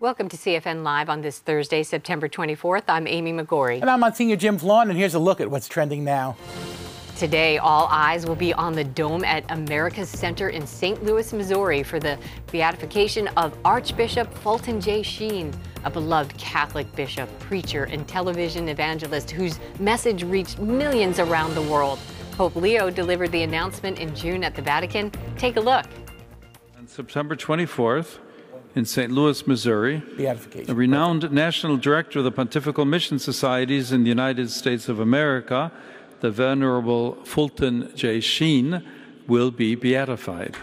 Welcome to CFN Live on this Thursday, September 24th. I'm Amy McGorry. And I'm Monsignor Jim Flawn, and here's a look at what's trending now. Today, all eyes will be on the dome at America's Center in St. Louis, Missouri for the beatification of Archbishop Fulton J. Sheen, a beloved Catholic bishop, preacher, and television evangelist whose message reached millions around the world. Pope Leo delivered the announcement in June at the Vatican. Take a look. On September 24th, in St. Louis, Missouri, Beatification. a renowned national director of the Pontifical Mission Societies in the United States of America, the Venerable Fulton J. Sheen, will be beatified.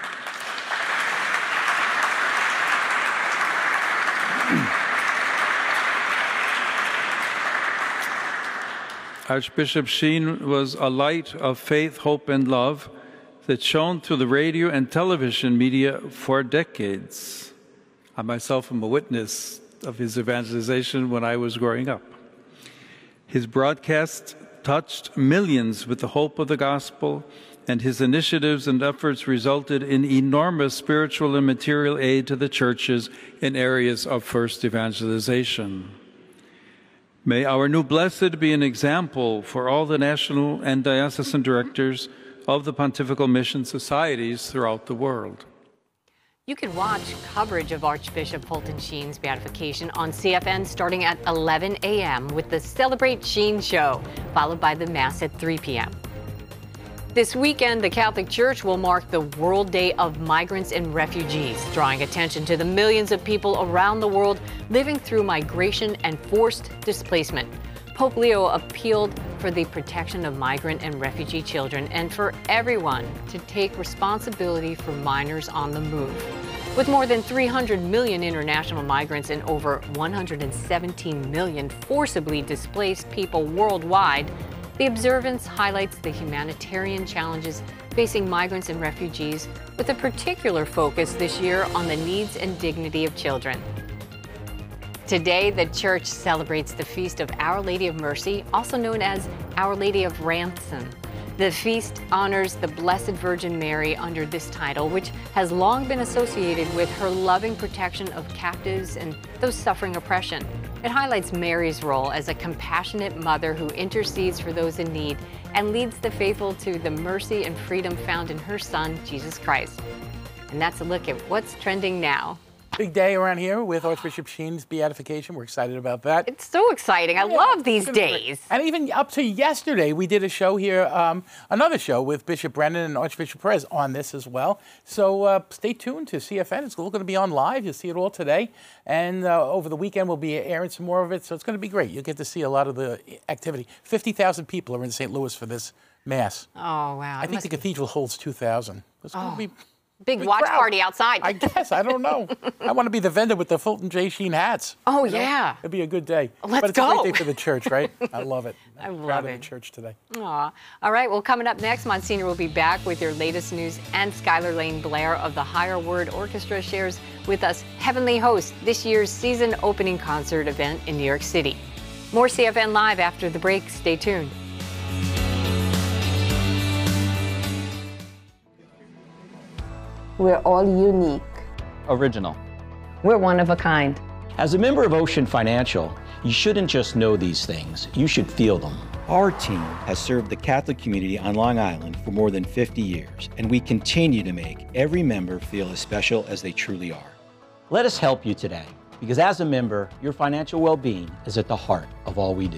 Archbishop Sheen was a light of faith, hope, and love that shone through the radio and television media for decades. I myself am a witness of his evangelization when I was growing up. His broadcasts touched millions with the hope of the gospel, and his initiatives and efforts resulted in enormous spiritual and material aid to the churches in areas of first evangelization. May our new blessed be an example for all the national and diocesan directors of the Pontifical Mission Societies throughout the world. You can watch coverage of Archbishop Fulton Sheen's beatification on CFN starting at 11 a.m. with the Celebrate Sheen Show, followed by the Mass at 3 p.m. This weekend, the Catholic Church will mark the World Day of Migrants and Refugees, drawing attention to the millions of people around the world living through migration and forced displacement. Pope Leo appealed for the protection of migrant and refugee children and for everyone to take responsibility for minors on the move. With more than 300 million international migrants and over 117 million forcibly displaced people worldwide, the observance highlights the humanitarian challenges facing migrants and refugees, with a particular focus this year on the needs and dignity of children. Today, the Church celebrates the Feast of Our Lady of Mercy, also known as Our Lady of Ransom. The feast honors the Blessed Virgin Mary under this title, which has long been associated with her loving protection of captives and those suffering oppression. It highlights Mary's role as a compassionate mother who intercedes for those in need and leads the faithful to the mercy and freedom found in her Son, Jesus Christ. And that's a look at what's trending now. Big day around here with Archbishop Sheen's beatification. We're excited about that. It's so exciting. I love these days. And even up to yesterday, we did a show here, another show with Bishop Brennan and Archbishop Perez on this as well. So stay tuned to CFN. It's going to be on live. You'll see it all today. And over the weekend, we'll be airing some more of it. So it's going to be great. You'll get to see a lot of the activity. 50,000 people are in St. Louis for this Mass. Oh, wow. I think the cathedral holds 2,000. It's going to be... Big watch crowd. Party outside. I guess. I don't know. I want to be the vendor with the Fulton J. Sheen hats. Oh, yeah. It'd be a good day. Let's but it's go. a great day for the church, right? I love it. I love proud it. of the church today. Aw. All right, well, coming up next, Monsignor will be back with your latest news, and Skylar Lane Blair of the Higher Word Orchestra shares with us Heavenly Host, this year's season opening concert event in New York City. More CFN Live after the break. Stay tuned. We're all unique. Original. We're one of a kind. As a member of Ocean Financial, you shouldn't just know these things, you should feel them. Our team has served the Catholic community on Long Island for more than 50 years, and we continue to make every member feel as special as they truly are. Let us help you today, because as a member, your financial well-being is at the heart of all we do.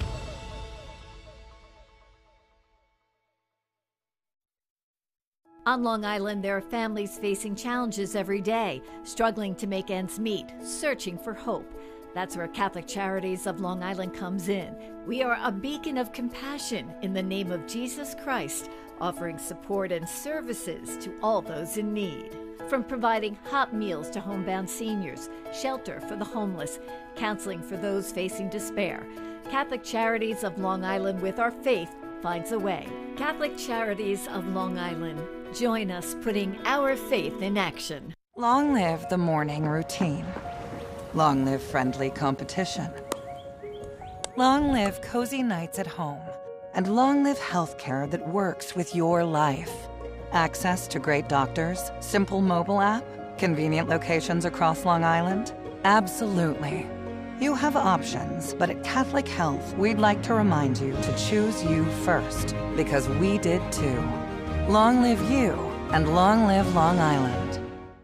On Long Island, there are families facing challenges every day, struggling to make ends meet, searching for hope. That's where Catholic Charities of Long Island comes in. We are a beacon of compassion in the name of Jesus Christ, offering support and services to all those in need. From providing hot meals to homebound seniors, shelter for the homeless, counseling for those facing despair, Catholic Charities of Long Island, with our faith, finds a way. Catholic Charities of Long Island. Join us putting our faith in action. Long live the morning routine. Long live friendly competition. Long live cozy nights at home. And long live healthcare that works with your life. Access to great doctors, simple mobile app, convenient locations across Long Island. Absolutely. You have options, but at Catholic Health, we'd like to remind you to choose you first, because we did too. Long live you, and long live Long Island.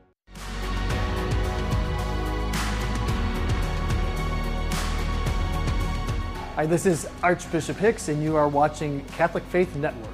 Hi, this is Archbishop Hicks, and you are watching Catholic Faith Network.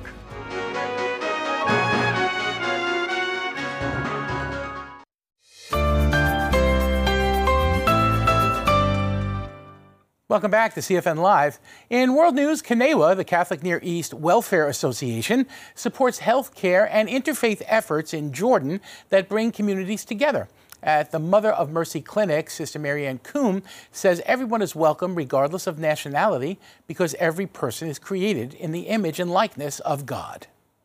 Welcome back to CFN Live. In world news, Kanewa, the Catholic Near East Welfare Association, supports health care and interfaith efforts in Jordan that bring communities together. At the Mother of Mercy Clinic, Sister Marianne Coombe says everyone is welcome regardless of nationality because every person is created in the image and likeness of God.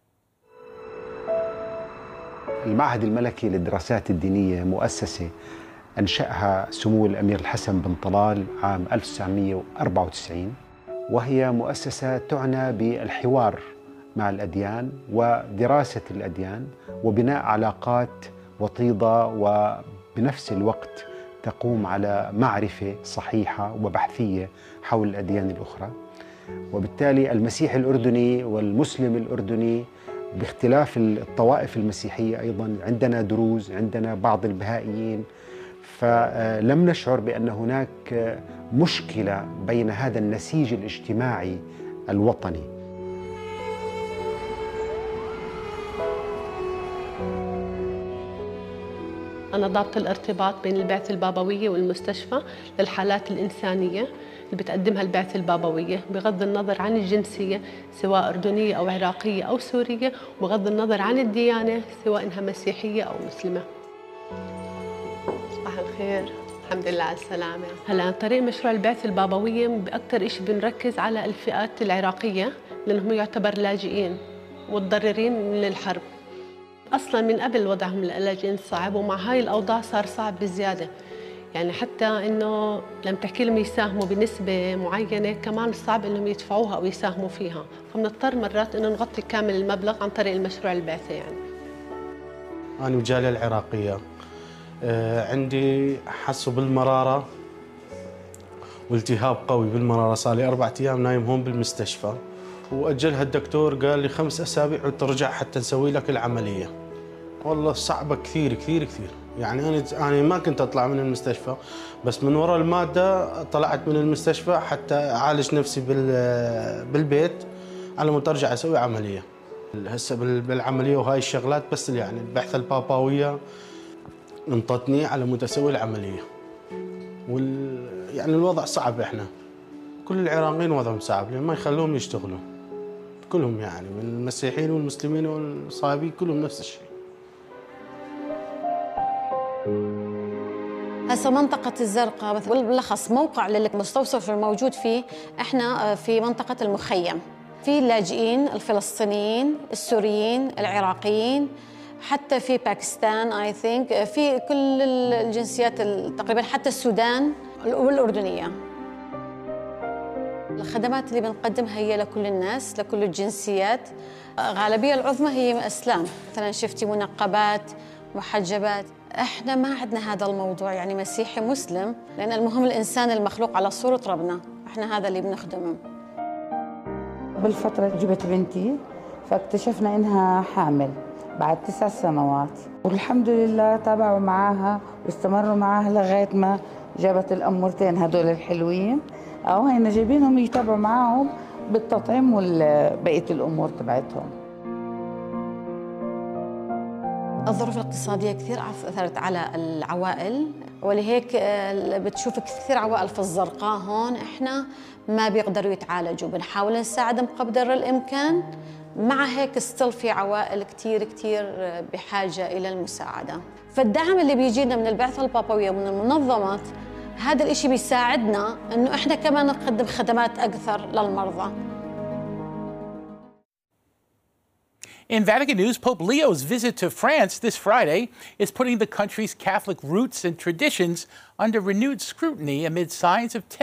المعهد الملكي للدراسات الدينية مؤسسة أنشأها سمو الأمير الحسن بن طلال عام 1994، وهي مؤسسة تعنى بالحوار مع الأديان ودراسة الأديان وبناء علاقات وطيدة، وبنفس الوقت تقوم على معرفة صحيحة وبحثية حول الأديان الأخرى. وبالتالي المسيح الأردني والمسلم الأردني باختلاف الطوائف المسيحية أيضا عندنا دروز، عندنا بعض البهائيين، فلم نشعر بأن هناك مشكلة بين هذا النسيج الاجتماعي الوطني. أنا ضابطة الارتباط بين البعثة البابوية والمستشفى للحالات الإنسانية اللي بتقدمها البعثة البابوية بغض النظر عن الجنسية سواء أردنية أو عراقية أو سورية، وبغض النظر عن الديانة سواء إنها مسيحية أو مسلمة. صباح الخير، الحمد لله على السلامة. هلا عن طريق مشروع البعثة البابوية بأكثر إشي بنركز على الفئات العراقية لأنهم يعتبر لاجئين متضررين من الحرب. أصلاً من قبل وضعهم اللاجئين صعب، ومع هاي الأوضاع صار صعب بزيادة. يعني حتى إنه لما تحكي لهم يساهموا بنسبة معينة كمان صعب إنهم يدفعوها أو يساهموا فيها، فبنضطر مرات إنه نغطي كامل المبلغ عن طريق المشروع البعثة. يعني أنا وجالية العراقية عندي حسوا بالمرارة والتهاب قوي بالمرارة، صار لي 4 أيام نايم هون بالمستشفى، وأجلها الدكتور قال لي 5 أسابيع وترجع حتى نسوي لك العملية. والله صعبة كثير كثير كثير. يعني أنا ما كنت أطلع من المستشفى، بس من وراء المادة طلعت من المستشفى حتى أعالج نفسي بالبيت على مود أرجع أسوي عملية. هسه بالعملية وهاي الشغلات بس يعني البعثة البابوية انطتني على مود أسوي العملية. يعني الوضع صعب، إحنا كل العراقيين وضعهم صعب لأن ما يخلوهم يشتغلوا كلهم، يعني من المسيحيين والمسلمين والصايبين كلهم نفس الشيء. هسه منطقة الزرقاء بالأخص موقع للمستوصف الموجود فيه، احنا في منطقة المخيم، في اللاجئين الفلسطينيين، السوريين، العراقيين، حتى في باكستان اي ثينك، في كل الجنسيات تقريبا، حتى السودان والأردنية. الخدمات اللي بنقدمها هي لكل الناس، لكل الجنسيات. غالبية العظمى هي اسلام، مثلا شفتي منقبات، محجبات. احنا ما عندنا هذا الموضوع، يعني مسيحي مسلم، لان المهم الانسان المخلوق على صورة ربنا، احنا هذا اللي بنخدمه. بالفترة جبت بنتي فاكتشفنا انها حامل بعد 9 سنوات، والحمد لله تابعوا معاها واستمروا معاها لغاية ما جابت الأمورتين هدول الحلوين، أو هينا جايبينهم يتابعوا معاهم بالتطعيم وبقية الأمور تبعتهم. الظروف الاقتصادية كثير أثرت على العوائل، ولهيك بتشوف كثير عوائل في الزرقاء هون احنا ما بيقدروا يتعالجوا، بنحاول نساعدهم بقدر الإمكان. مع هيك ستيل في عوائل كثير بحاجة إلى المساعدة. فالدعم اللي بيجينا من البعثة البابوية ومن المنظمات، هذا الإشي بيساعدنا إنه إحنا كمان نقدم خدمات أكثر للمرضى. In Vatican news, Pope Leo's visit to France this Friday is putting the country's Catholic roots and traditions under renewed scrutiny amid signs of tension